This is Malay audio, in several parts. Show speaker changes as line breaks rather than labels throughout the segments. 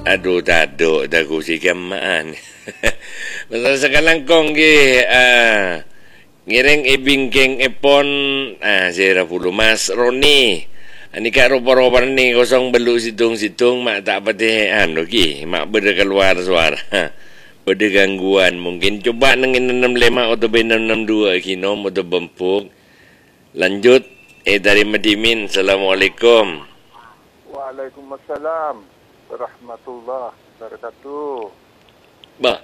Aduh, tak ada aku si kamaan. Masa sekarang kong ke ngiring ibingking epon saya puluh Mas Roni. Ani kak rupa-rupa ni kosong beluk situng-situng mak tak patih ki mak beda keluar suara. Beda gangguan mungkin coba nengin 65 atau 662 kinom atau bempuk. Lanjut dari Madimin. Assalamualaikum.
Waalaikumsalam warahmatullahi wabarakatuh.
Bah,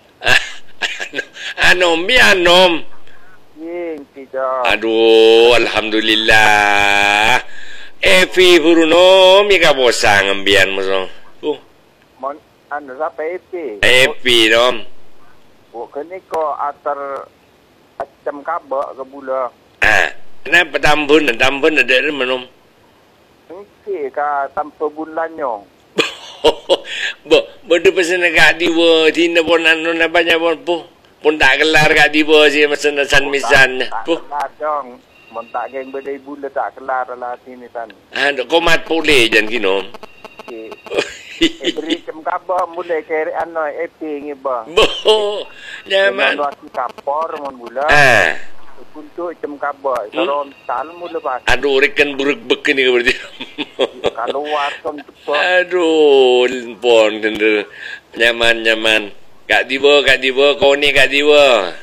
anom bianom.
Ying tidak.
Aduh, alhamdulillah. Evi Bruno mika bosang ambian mosong.
Mon anu siapa
Evi dom.
Kini ko atar acam kabak ke bula.
Kenapa tambun ada menom?
Engke ka tanpa bulannya.
Bodoh pesan kat diwa tina pun anu na banyak pun tak kelar kat diwa si pesan misan.
Tak kelar dong. Mon tak geng bedai bula tak kelar lah sini tan.
Komat boleh jan kino.
Beri kem kabak mulai kere anu ngi ba.
Nyaman.
Mon kapor mon bula. Untuk cem kabak saron tal mula pas.
Aduh rekan buruk beken ni berarti.
Kalau warkom tu.
Aduh pon tender nyaman. Kak diwa kau ni kak diwa.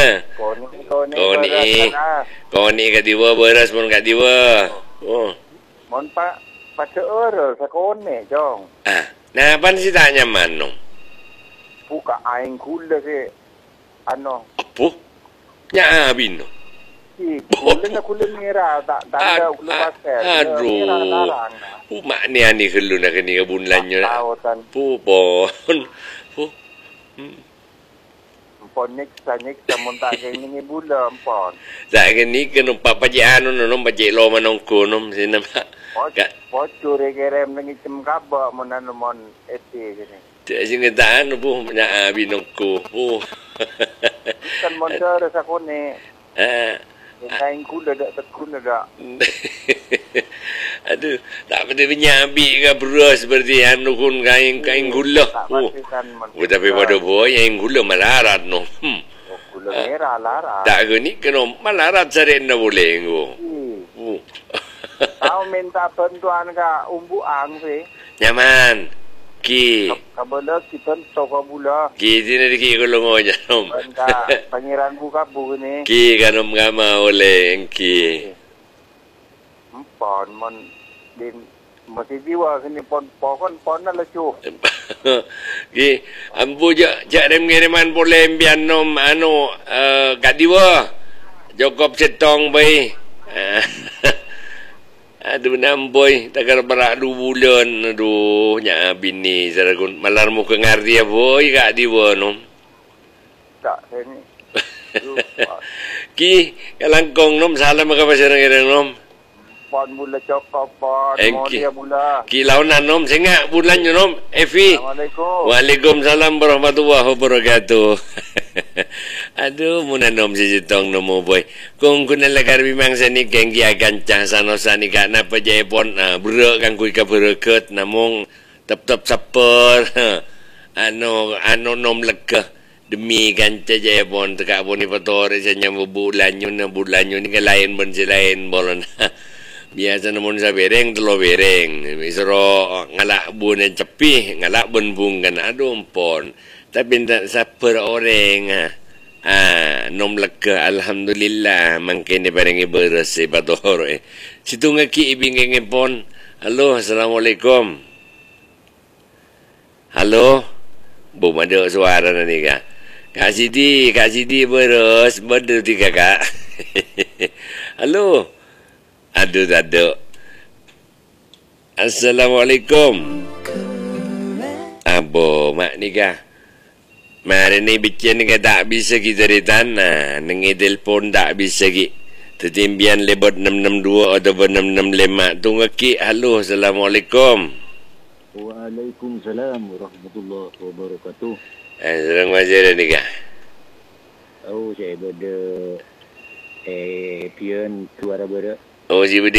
Kau ni kak diwa beras pun kak diwa. Oh.
Mon pak seorang sakone jong.
Nah apa sih tak nyaman no?
Buka aing kula ke ano.
Apa? Nya abin no.
Kula merah tak ada kula pasal.
Aduh. Mak ni ani kelu nak kini kebun lanyo nak. Pon.
Pon nek samon tak kini bula pon.
Tak kini kena papaji anu no paji lo manongko no sini mak.
Pocure kerem nang icem kabak mon ete gini.
Tak sing ketaan pu nya abinongko.
Kan mon dere sakone. Kain kula dak tekun dak.
Aduh, tak pada menyabi ke beras seperti anu kun kain gula. Tapi pada boy yang gula malarat no.
Gula merah larat.
Tak gini kena malarat saren na boleh ngo.
Tahu minta bantuan ke umbu ang sih.
Nyaman. Ki.
Kabala kita toko bula.
Ki sini ki kolong aja nom.
Pangeran buka bu ni.
Ki kanom ngama oleh ki.
Pon mon din masih jiwa kini pon na lecu.
Ki ambu jak rem-reman boleh mbian nom anu kadiwa. Jokop setong bai. Aduh namboy tagar berak 2 bulan aduh nya bini saragun malar mu ke ngarti boy kak diwa nom.
Tak sini.
Ki kalangkong nom salam ka pasarang irang nom.
Pon mula cokop pon mau dia mula.
Ki launan nom singa bulan nyo nom. Evi.
Assalamualaikum.
Waalaikumsalam warahmatullahi wabarakatuh. Aduh muna nom si jitong nomo boy. Kung kunalagar memang sani kenggi akan cah sanosa ni kak napa jaya pon berak kan kui ka bereket namong tep saper. Ano nom lega demi kan jaya pon tekak pon ni patore sanya bulan nyo ni lain ben si lain bolon. Biasa namun sa bereng telo bereng. Misro ngalak bun yang cepi ngalak bun bung kan aduh pon. Tapi tak saper orang nom lega alhamdulillah mangkin ni barengi beres si pator situ ngaki ibing pon. Halo assalamualaikum. Halo bom ada suara ni kak. Kak Sidi beres bener tiga kak. Halo. Aduh tak. Assalamualaikum. Abo mak ni kak. Mari ni bikin ni tak bisa kita dari tanah. Nengi telefon tak bisa ki. Tetimbian lebot 662 atau 665. Tunggu ki. Halo. Assalamualaikum.
Waalaikumsalam warahmatullahi wabarakatuh.
Serang macam ni kak?
Oh saya berada pion suara berada.
Oh si